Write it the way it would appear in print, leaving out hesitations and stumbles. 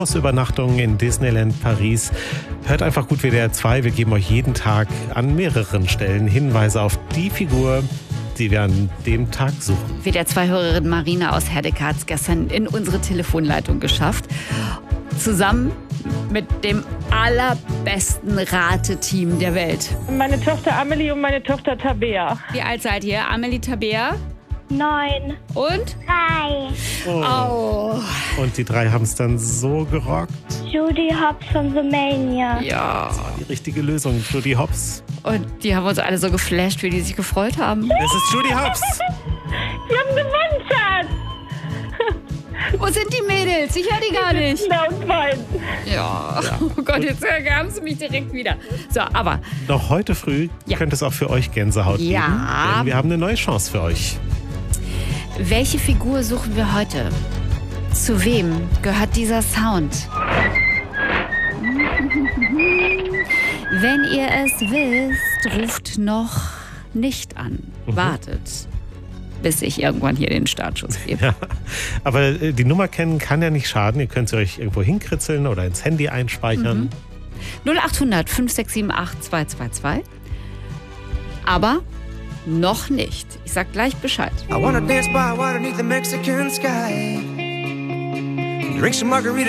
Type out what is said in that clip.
Übernachtungen in Disneyland Paris. Hört einfach gut WDR 2. Wir geben euch jeden Tag an mehreren Stellen Hinweise auf die Figur, die wir an dem Tag suchen. WDR 2-Hörerin Marina aus Herdecke hat es gestern in unsere Telefonleitung geschafft. Zusammen mit dem allerbesten Rateteam der Welt. Meine Tochter Amelie und meine Tochter Tabea. Wie alt seid ihr? Amelie, Tabea? 9. Und? 3. Oh. Und die drei haben es dann so gerockt. Judy Hopps von The Mania. Ja. Die richtige Lösung, Judy Hopps. Und die haben uns alle so geflasht, wie die sich gefreut haben. Es ist Judy Hopps. Wir haben gewonnen, Schatz. Wo sind die Mädels? Ich höre die gar nicht. Laut weinen. Ja. Oh Gott, jetzt haben sie mich direkt wieder. So, aber Noch heute früh könnte es auch für euch Gänsehaut geben. Denn wir haben eine neue Chance für euch. welche Figur suchen wir heute? Zu wem gehört dieser Sound? Wenn ihr es wisst, ruft noch nicht an. Wartet, bis ich irgendwann hier den Startschuss gebe. Ja, aber die Nummer kennen kann ja nicht schaden. Ihr könnt sie euch irgendwo hinkritzeln oder ins Handy einspeichern. 0800 5678 222. Aber noch nicht. Ich sag gleich Bescheid. I wanna dance by water beneath the Mexican sky. Drink some margarita.